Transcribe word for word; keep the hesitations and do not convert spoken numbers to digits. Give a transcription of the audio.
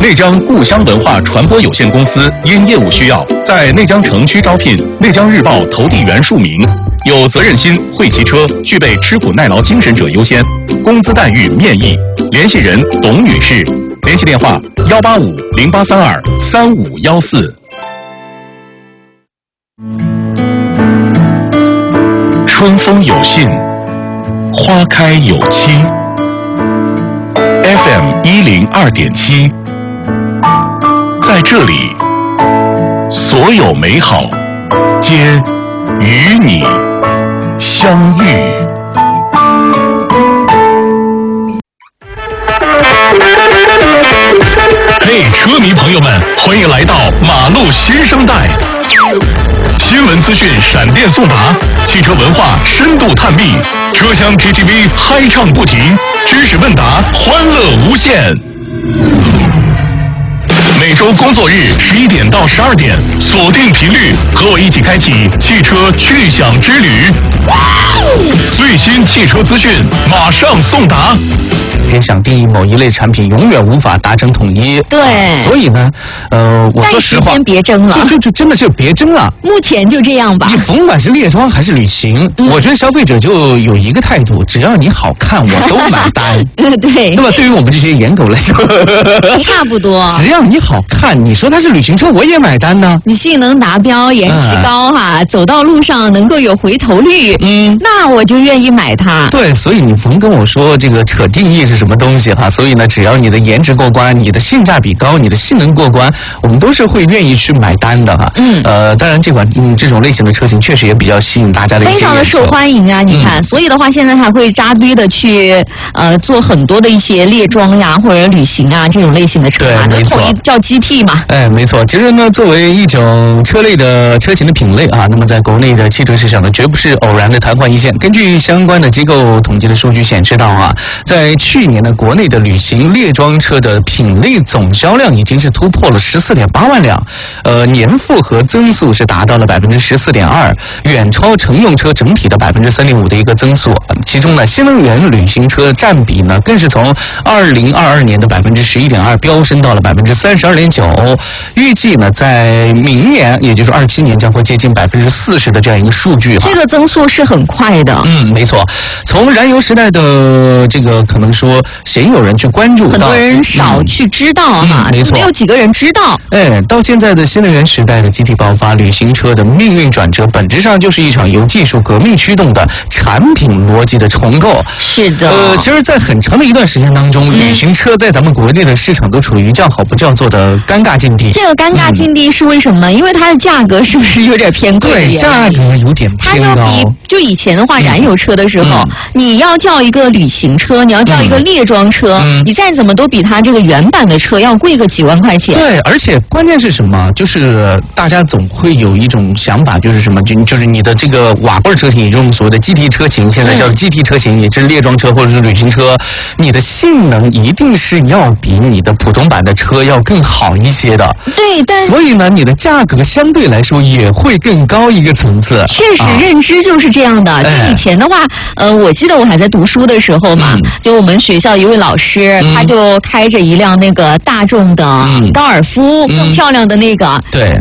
内江故乡文化传播有限公司因业务需要，在内江城区招聘内江日报投递员数名，有责任心、会骑车、具备吃苦耐劳精神者优先，工资待遇面议。联系人董女士，联系电话幺八五零八三二三五幺四。春风有信，花开有期。F M 一零二点七，在这里，所有美好皆与你相遇。嘿，车迷朋友们，欢迎来到马路新生代。新闻资讯闪电送达，汽车文化深度探秘，车厢 K T V 嗨唱不停，知识问答欢乐无限。每周工作日十一点到十二点，锁定频率，和我一起开启汽车去享之旅。最新汽车资讯马上送达。 别想定义某一类产品，永远无法达成统一。 对， 所以呢，呃，我说实话， 暂时先别争了， 就就就真的是别争了。 目前就这样吧。 你甭管是猎装还是旅行，嗯、我觉得消费者就有一个态度，只要你好看，我都买单。 对， 对吧？对于我们这些颜狗来说， 差不多。 只要你好看，你说它是旅行车，我也买单呢。 你性能达标，颜值高哈、嗯，走到路上能够有回头率，嗯，那我就愿意买它。 对，所以你甭跟我说这个扯定义是什么东西哈。所以呢，只要你的颜值过关，你的性价比高，你的性能过关，我们都是会愿意去买单的哈。嗯，呃，当然这款嗯这种类型的车型确实也比较吸引大家的一些， 非常的受欢迎啊！你看，嗯、所以的话，现在还会扎堆的去呃做很多的一些猎装呀，或者旅行啊这种类型的车啊，那统一叫 G T 嘛。 哎，没错。其实呢，作为一种车类的车型的品类啊，那么在国内的汽车市场呢，绝不是偶然的昙花一现。根据相关的机构统计的数据显示到啊，在去年的国内的旅行猎装车的品类总销量已经是突破了十四点八万辆，呃，年复合增速是达到了百分之十四点二，远超乘用车整体的百分之三点五的一个增速。其中呢，新能源旅行车占比呢，更是从二零二二年的百分之十一点二飙升到了百分之三十二点九。预计呢，在明年，也就是二七年，将会接近百分之四十的这样一个数据。 这个增速是很快的。 嗯，没错。从燃油时代的这个可能说，鲜有人去关注到， 很多人少去知道哈、 嗯，没错， 没有几个人知道。 哎，到现在的新能源时代的集体爆发，旅行车的命运转折，本质上就是一场由技术革命驱动的产品逻辑的重构。 是的， 呃，其实，在很长的一段时间当中，嗯、旅行车在咱们国内的市场都处于叫好不叫座的尴尬境地。 这个尴尬境地是为什么呢？嗯、因为它的价格是不是有点偏贵？ 对，价格有点偏高。 它就比就以前的话，燃油车的时候，嗯、你要叫一个旅行车，你要叫一个猎装车，嗯、你再怎么都比它这个原版的车要贵个几万块钱。 对，而且关键是什么？就是大家总会有一种想法，就是什么？就就是你的这个瓦罐车型，也就是所谓的 G T 车型，现在叫 G T 车型，也就是猎装车或者是旅行车，你的性能一定是要比你的普通版的车要更好一些的。 对，但所以呢，你的价格相对来说也会更高一个层次。 确实，认知就是这样的。就以前的话，呃，我记得我还在读书的时候嘛，嗯、就我们学校一位老师，嗯、他就开着一辆那个大众的高尔夫，嗯、更漂亮的那个。 对。